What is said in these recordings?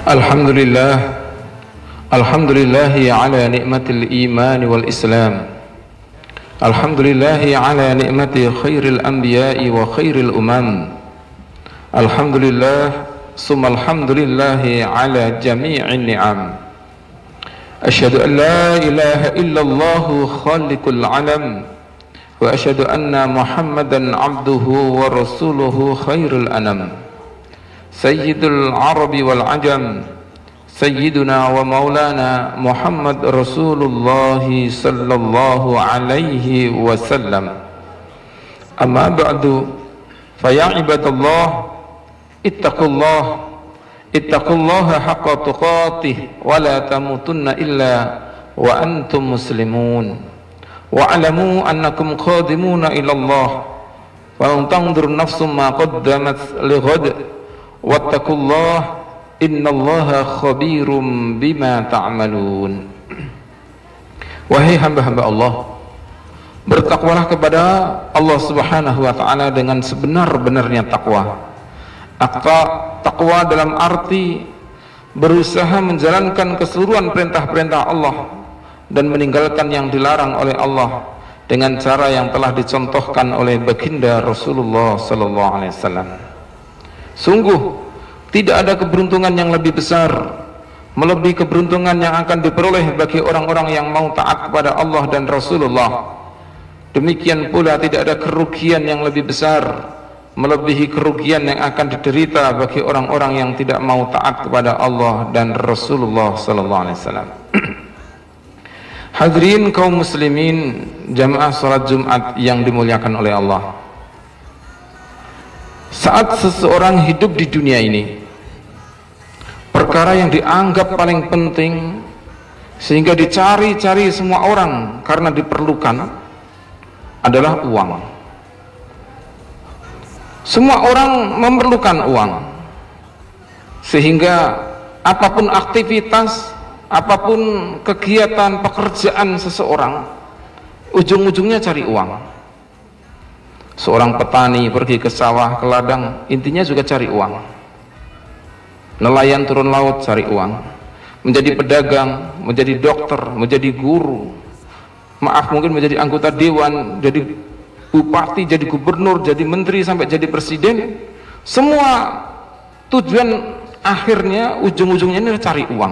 Alhamdulillah, alhamdulillahi ala ni'matil iman wal islam. Alhamdulillahi ala ni'mati khairil anbiya'i wa khairil umam. Alhamdulillah, summa alhamdulillahi ala jami'in ni'am. Asyhadu an la ilaha illallah khaliqul alam, wa asyhadu anna Muhammadan abduhu wa rasuluhu khairul anam. Sayyidul Arabi wal Ajam, Sayyiduna wa Maulana Muhammad Rasulullah sallallahu alaihi wasallam. Amma ba'du, faya ibadallah, ittaqullaha haqqa tuqatih, wa la tamutunna illa wa antum muslimun. Wa alamu annakum qadimuna ila Allah, wa tanzur nafsum ma qaddamat li ghad. Wattaqullah, innallaha khabirum bima ta'malun. Wahai hamba-hamba Allah, bertakwalah kepada Allah Subhanahu wa ta'ala dengan sebenar-benarnya takwa. Takwa dalam arti berusaha menjalankan keseluruhan perintah-perintah Allah dan meninggalkan yang dilarang oleh Allah dengan cara yang telah dicontohkan oleh baginda Rasulullah sallallahu alaihi wasallam. Sungguh tidak ada keberuntungan yang lebih besar melebihi keberuntungan yang akan diperoleh bagi orang-orang yang mau taat kepada Allah dan Rasulullah. Demikian pula tidak ada kerugian yang lebih besar melebihi kerugian yang akan diderita bagi orang-orang yang tidak mau taat kepada Allah dan Rasulullah sallallahu alaihi wasallam. Hadirin kaum muslimin jamaah salat Jumat yang dimuliakan oleh Allah. Saat seseorang hidup di dunia ini, perkara yang dianggap paling penting sehingga dicari-cari semua orang karena diperlukan adalah uang. Semua orang memerlukan uang, sehingga apapun aktivitas, apapun kegiatan pekerjaan seseorang, ujung-ujungnya cari uang. Seorang petani pergi ke sawah, ke ladang, intinya juga cari uang. Nelayan turun laut cari uang. Menjadi pedagang, menjadi dokter, menjadi guru, mungkin menjadi anggota dewan, jadi bupati, jadi gubernur, jadi menteri, sampai jadi presiden. Semua tujuan akhirnya, ujung-ujungnya ini cari uang.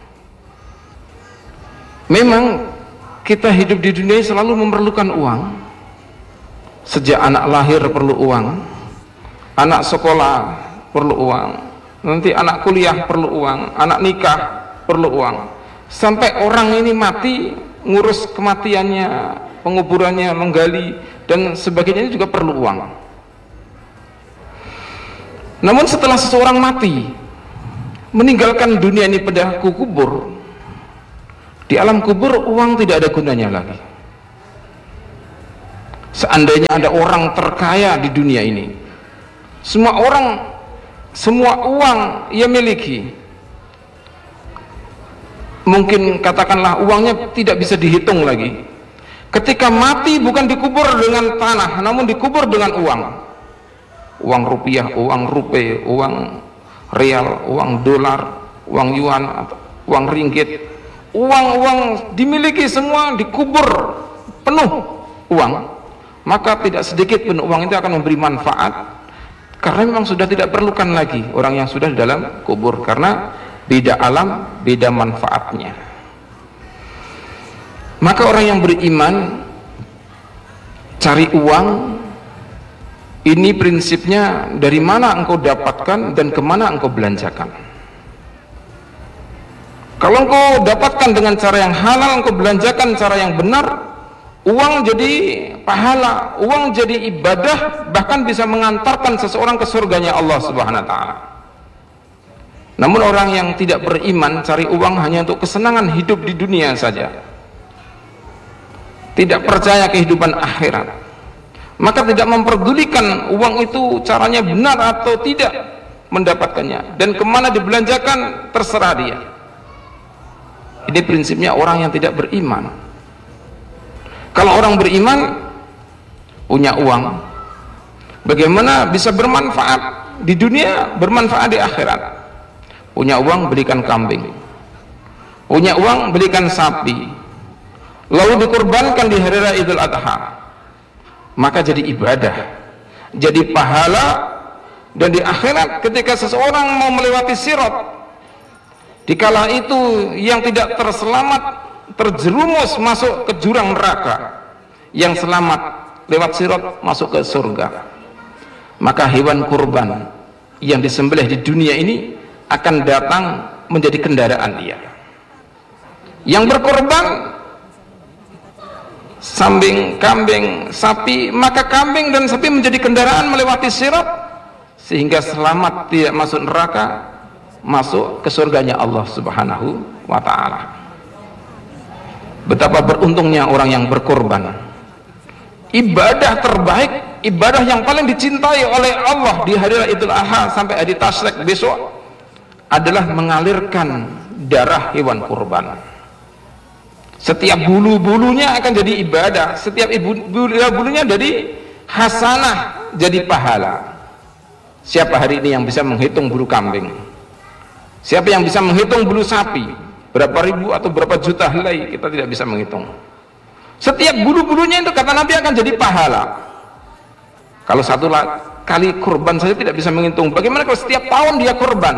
Memang kita hidup di dunia selalu memerlukan uang. Sejak anak lahir perlu uang, anak sekolah perlu uang, nanti anak kuliah perlu uang, anak nikah perlu uang, sampai orang ini mati, ngurus kematiannya, penguburannya, menggali dan sebagainya juga perlu uang. Namun setelah seseorang mati, meninggalkan dunia ini pada kubur, di alam kubur uang tidak ada gunanya lagi. Seandainya ada orang terkaya di dunia ini, semua uang ia miliki, mungkin katakanlah uangnya tidak bisa dihitung lagi. Ketika mati bukan dikubur dengan tanah, namun dikubur dengan uang rupiah, uang rupiah, uang real, uang dolar, uang yuan, uang ringgit, uang dimiliki semua, dikubur penuh uang. Maka tidak sedikit pun uang itu akan memberi manfaat, karena memang sudah tidak perlukan lagi orang yang sudah di dalam kubur, karena beda alam, beda manfaatnya. Maka orang yang beriman cari uang ini prinsipnya dari mana engkau dapatkan dan kemana engkau belanjakan. Kalau engkau dapatkan dengan cara yang halal, engkau belanjakan cara yang benar, uang jadi pahala, uang jadi ibadah, bahkan bisa mengantarkan seseorang ke surganya Allah Subhanahu wa ta'ala. Namun orang yang tidak beriman cari uang hanya untuk kesenangan hidup di dunia saja, tidak percaya kehidupan akhirat, maka tidak memperdulikan uang itu caranya benar atau tidak mendapatkannya, dan kemana dibelanjakan terserah dia. Ini prinsipnya orang yang tidak beriman. Kalau orang beriman punya uang, bagaimana bisa bermanfaat di dunia, bermanfaat di akhirat. Punya uang belikan kambing, punya uang belikan sapi, lalu dikurbankan di hari raya Idul Adha, maka jadi ibadah, jadi pahala. Dan di akhirat ketika seseorang mau melewati sirat, dikala itu yang tidak terselamat terjerumus masuk ke jurang neraka, yang selamat lewat sirat masuk ke surga, maka hewan kurban yang disembelih di dunia ini akan datang menjadi kendaraan dia. Yang berkorban kambing, sapi, maka kambing dan sapi menjadi kendaraan melewati sirat sehingga selamat, tidak masuk neraka, masuk ke surganya Allah Subhanahu wa ta'ala. Betapa beruntungnya orang yang berkorban. Ibadah terbaik, ibadah yang paling dicintai oleh Allah di hari raya Idul Adha sampai hari Tasyrik besok adalah mengalirkan darah hewan kurban. Setiap bulu-bulunya akan jadi ibadah, setiap bulu-bulunya jadi hasanah, jadi pahala. Siapa hari ini yang bisa menghitung bulu kambing? Siapa yang bisa menghitung bulu sapi? Berapa ribu atau berapa juta helai? Kita tidak bisa menghitung. Setiap bulu-bulunya itu kata Nabi akan jadi pahala. Kalau satu kali kurban saja tidak bisa menghitung, bagaimana kalau setiap tahun dia kurban?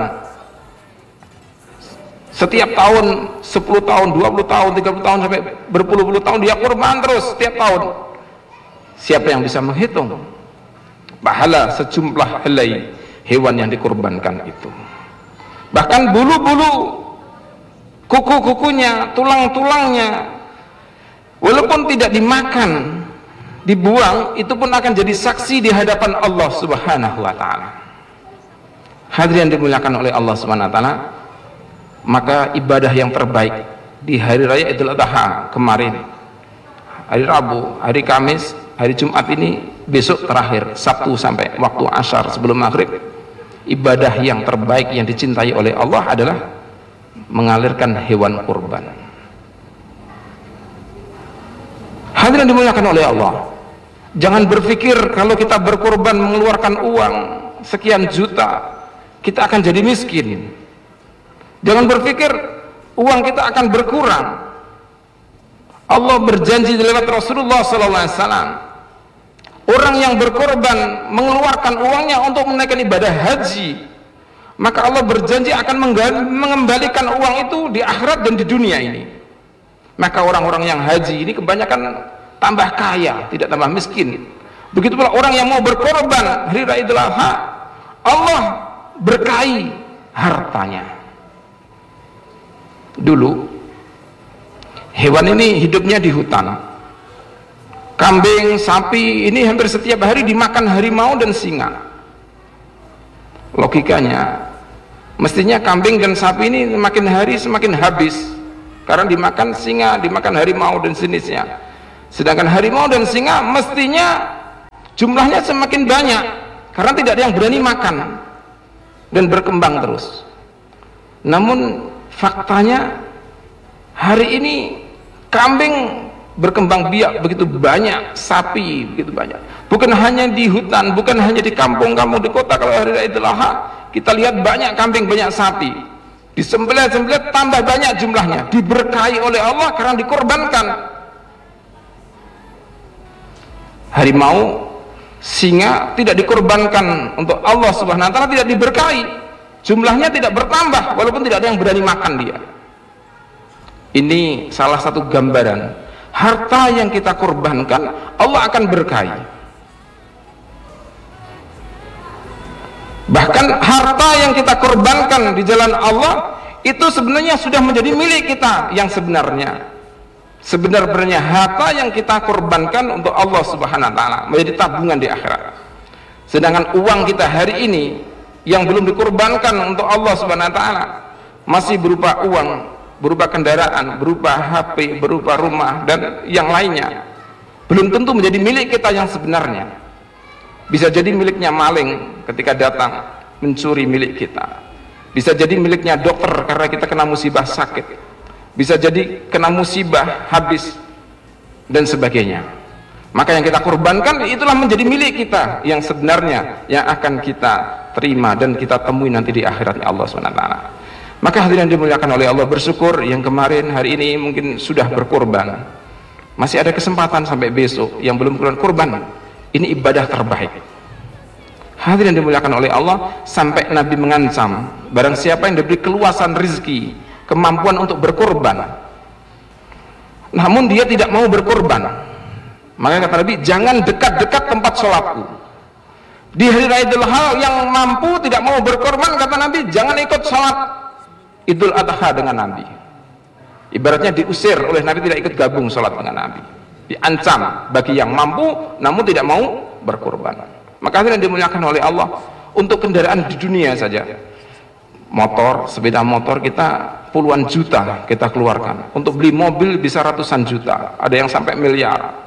Setiap tahun 10 tahun, 20 tahun, 30 tahun sampai berpuluh-puluh tahun dia kurban terus setiap tahun. Siapa yang bisa menghitung pahala sejumlah helai hewan yang dikurbankan itu? Bahkan bulu-bulu, kuku-kukunya, tulang-tulangnya, walaupun tidak dimakan, dibuang, itu pun akan jadi saksi di hadapan Allah Subhanahu wa ta'ala. Hadirin dimuliakan oleh Allah Subhanahu wa ta'ala, maka ibadah yang terbaik di hari raya Idul Adha kemarin, hari Rabu, hari Kamis, hari Jumat ini, besok terakhir Sabtu sampai waktu Asyar sebelum maghrib, ibadah yang terbaik yang dicintai oleh Allah adalah mengalirkan hewan kurban. Hadirin dimuliakan oleh Allah, jangan berpikir kalau kita berkurban mengeluarkan uang sekian juta kita akan jadi miskin. Jangan berpikir uang kita akan berkurang. Allah berjanji lewat Rasulullah SAW, orang yang berkorban mengeluarkan uangnya untuk menaikkan ibadah haji, maka Allah berjanji akan mengembalikan uang itu di akhirat dan di dunia ini. Maka orang-orang yang haji ini kebanyakan tambah kaya, tidak tambah miskin. Begitu pula orang yang mau berkorban hari raya Idul Adha, Allah berkahi hartanya. Dulu hewan ini hidupnya di hutan. Kambing, sapi ini hampir setiap hari dimakan harimau dan singa. Logikanya mestinya kambing dan sapi ini semakin hari semakin habis karena dimakan singa, dimakan harimau dan sejenisnya. Sedangkan harimau dan singa mestinya jumlahnya semakin banyak karena tidak ada yang berani makan dan berkembang terus. Namun faktanya hari ini kambing berkembang biak begitu banyak, sapi begitu banyak. Bukan hanya di hutan, bukan hanya di kampung-kampung, di kota. Kalau hari raya Idul Adha kita lihat banyak kambing, banyak sapi, disembelih-sembelih tambah banyak jumlahnya, diberkahi oleh Allah karena dikorbankan. Harimau, singa tidak dikorbankan untuk Allah Subhanahu wa ta'ala, tidak diberkahi, jumlahnya tidak bertambah walaupun tidak ada yang berani makan dia. Ini salah satu gambaran harta yang kita korbankan Allah akan berkahi. Bahkan harta yang kita korbankan di jalan Allah itu sebenarnya sudah menjadi milik kita yang sebenarnya. Sebenarnya harta yang kita korbankan untuk Allah Subhanahu wa ta'ala menjadi tabungan di akhirat. Sedangkan uang kita hari ini yang belum dikorbankan untuk Allah Subhanahu wa ta'ala masih berupa uang, berupa kendaraan, berupa HP, berupa rumah dan yang lainnya, belum tentu menjadi milik kita yang sebenarnya. Bisa jadi miliknya maling ketika datang mencuri milik kita, bisa jadi miliknya dokter karena kita kena musibah sakit, bisa jadi kena musibah habis dan sebagainya. Maka yang kita korbankan itulah menjadi milik kita yang sebenarnya, yang akan kita terima dan kita temui nanti di akhiratnya Allah SWT. Maka hadirin dimuliakan oleh Allah, bersyukur yang kemarin hari ini mungkin sudah berkorban, masih ada kesempatan sampai besok yang belum kurban. Ini ibadah terbaik. Hadirin dimuliakan oleh Allah, sampai Nabi mengancam barang siapa yang diberi keluasan rezeki, kemampuan untuk berkorban, namun dia tidak mau berkorban, maka kata Nabi, jangan dekat-dekat tempat sholatku. Di hari raya Idul Adha yang mampu tidak mau berkorban, kata Nabi, jangan ikut sholat Idul Adha dengan Nabi. Ibaratnya diusir oleh Nabi, tidak ikut gabung sholat dengan Nabi. Diancam bagi yang mampu namun tidak mau berkorban. Maka yang dimuliakan oleh Allah, untuk kendaraan di dunia saja, motor, sepeda motor kita puluhan juta kita keluarkan. Untuk beli mobil bisa ratusan juta, ada yang sampai miliar.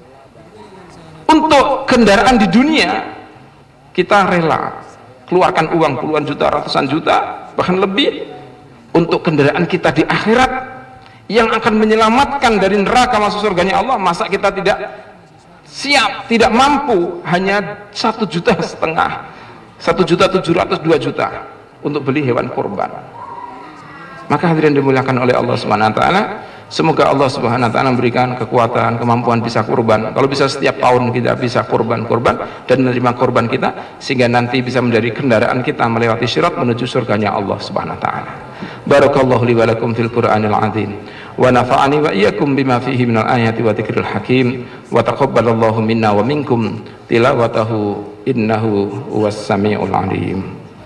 Untuk kendaraan di dunia kita rela keluarkan uang puluhan juta, ratusan juta, bahkan lebih. Untuk kendaraan kita di akhirat yang akan menyelamatkan dari neraka masuk surganya Allah, masa kita tidak siap, tidak mampu hanya 1,5 juta, 1.700.000, 2 juta untuk beli hewan kurban? Maka hadirin dimuliakan oleh Allah Subhanahu wa taala, semoga Allah Subhanahu wa taala memberikan kekuatan, kemampuan bisa kurban. Kalau bisa setiap tahun kita bisa kurban dan menerima kurban kita, sehingga nanti bisa menjadi kendaraan kita melewati sirat menuju surganya Allah Subhanahu wa taala. Barakallahu li wa lakum fil Qur'anil azim, wa nafa'ani wa iyyakum bima fihi minal ayati wa dzikril hakim, wa taqabbalallahu minna wa minkum tilawatahu innahu huwas samiul alim.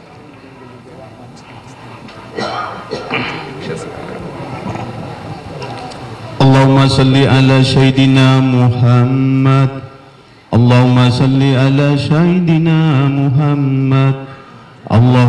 Allahumma salli ala sayyidina Muhammad. Allahumma salli ala sayyidina Muhammad. Allah